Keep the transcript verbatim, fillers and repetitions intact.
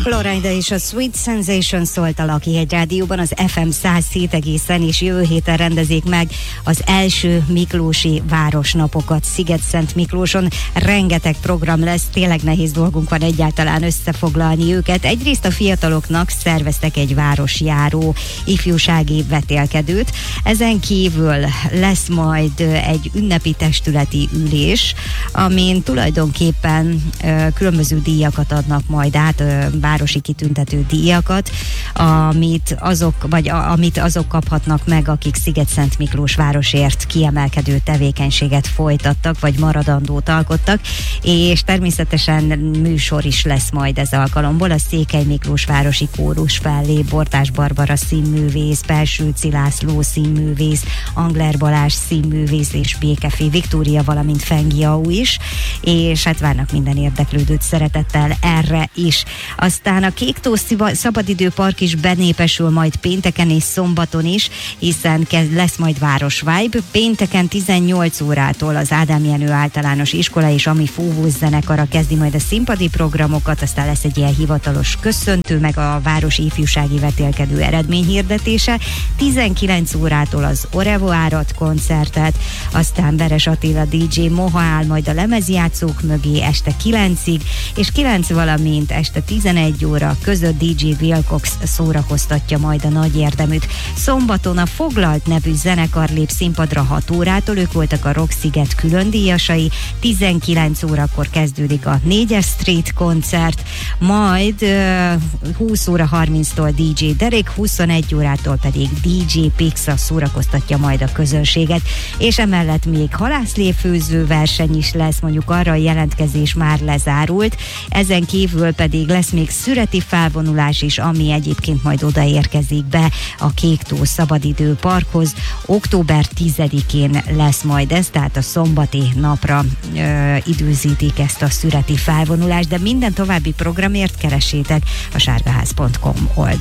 Florida és a Sweet Sensation szólt a Lakihegy Rádióban, az ef em száz hét egészen, és jövő héten rendezik meg az első miklósi városnapokat Sziget-Szent Miklóson. Rengeteg program lesz, tényleg nehéz dolgunk van egyáltalán összefoglalni őket. Egyrészt a fiataloknak szerveztek egy városjáró ifjúsági vetélkedőt, ezen kívül lesz majd egy ünnepi testületi ülés, amin tulajdonképpen ö, különböző díjakat adnak majd át, ö, városi kitüntető díjakat, amit azok, vagy a, amit azok kaphatnak meg, akik Sziget-Szent Miklós városért kiemelkedő tevékenységet folytattak, vagy maradandót alkottak, és természetesen műsor is lesz majd ez alkalomból. A Székely Miklós városi kórus fellép, Bortás Barbara színművész, Pelsőci László színművész, Angler Balázs színművész és Békefé Viktória, valamint Fengiau is, és hát várnak minden érdeklődőt szeretettel erre is. Aztán a Kéktó Szabadidőpark is benépesül majd pénteken és szombaton is, hiszen lesz majd Város Vibe. Pénteken tizennyolc órától az Ádám Jenő Általános Iskola és Ami Fúvós zenekara kezdi majd a színpadi programokat, aztán lesz egy ilyen hivatalos köszöntő, meg a városi ifjúsági vetélkedő eredményhirdetése. tizenkilenc órától az Orevo Árat koncertet, aztán Veres Attila dé dzsé Moha áll majd a lemezjátszók mögé este kilencig, és kilenc valamint este tizenegy óra között dé dzsé Wilcox szórakoztatja majd a nagy érdeműt. Szombaton a Foglalt nevű zenekar lép színpadra hat órától, ők voltak a Rock Sziget különdíjasai, tizenkilenc órakor kezdődik a négyes Street koncert, majd uh, húsz óra harminctól dé dzsé Derek, huszonegy órától pedig dé dzsé Pixa szórakoztatja majd a közönséget, és emellett még halászléfőző verseny is lesz, mondjuk arra a jelentkezés már lezárult, ezen kívül pedig lesz még szüreti felvonulás is, ami egyébként majd odaérkezik be a Kéktó Szabadidő Parkhoz. október tizedikén lesz majd ez, tehát a szombati napra ö, időzítik ezt a szüreti felvonulást, de minden további programért keressétek a sárgaház pont com oldalt.